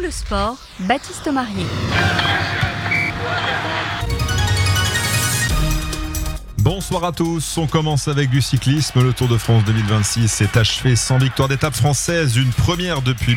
le sport, Baptiste Marier. Bonsoir à tous, on commence avec du cyclisme. Le Tour de France 2026 s'est achevé sans victoire d'étape française, une première depuis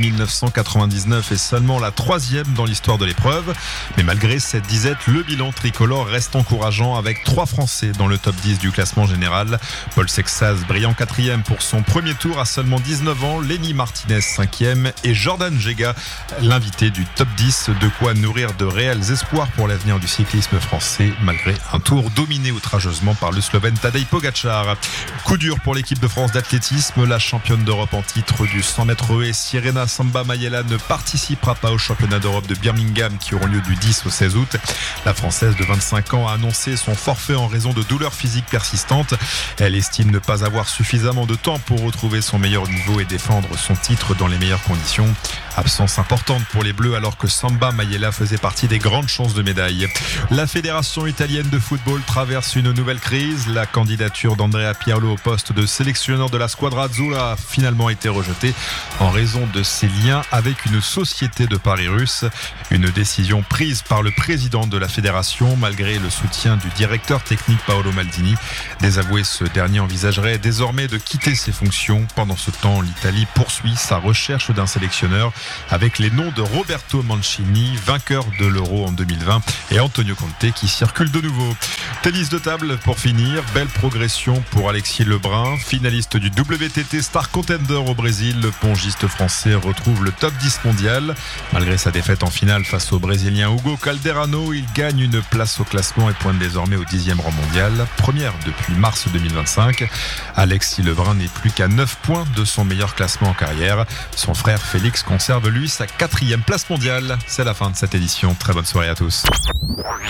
1999 et seulement la troisième dans l'histoire de l'épreuve. Mais malgré cette disette, le bilan tricolore reste encourageant avec 3 Français dans le top 10 du classement général. Paul Sexas brillant 4e pour son premier tour à seulement 19 ans, Lenny Martinez 5e et Jordan Gega, l'invité du top 10, de quoi nourrir de réels espoirs pour l'avenir du cyclisme français malgré un tour dominé outrageusement par le Slovène Tadej Pogačar. Coup dur pour l'équipe de France d'athlétisme. La championne d'Europe en titre du 100 mètres haies, Sirena Samba Mayela, ne participera pas aux championnats d'Europe de Birmingham qui auront lieu du 10 au 16 août. La Française de 25 ans a annoncé son forfait en raison de douleurs physiques persistantes. Elle estime ne pas avoir suffisamment de temps pour retrouver son meilleur niveau et défendre son titre dans les meilleures conditions. Absence importante pour les Bleus alors que Samba Mayela faisait partie des grandes chances de médaille. La fédération italienne de football traverse une nouvelle crise. La candidature d'Andrea Pirlo au poste de sélectionneur de la Squadra Azzurra a finalement été rejetée en raison de ses liens avec une société de paris russe. Une décision prise par le président de la fédération malgré le soutien du directeur technique Paolo Maldini. Désavoué, ce dernier envisagerait désormais de quitter ses fonctions. Pendant ce temps, l'Italie poursuit sa recherche d'un sélectionneur avec les noms de Roberto Mancini, vainqueur de l'Euro en 2020, et Antonio Conte qui circule de nouveau. Tennis de table pour finir, belle progression pour Alexis Lebrun, finaliste du WTT Star Contender au Brésil. Le pongiste français retrouve le top 10 mondial. Malgré sa défaite en finale face au Brésilien Hugo Calderano, il gagne une place au classement et pointe désormais au 10e rang mondial, première depuis mars 2025. Alexis Lebrun n'est plus qu'à 9 points de son meilleur classement en carrière. Son frère Félix conserve lui sa 4e place mondiale. C'est la fin de cette édition. Très bonne soirée à tous.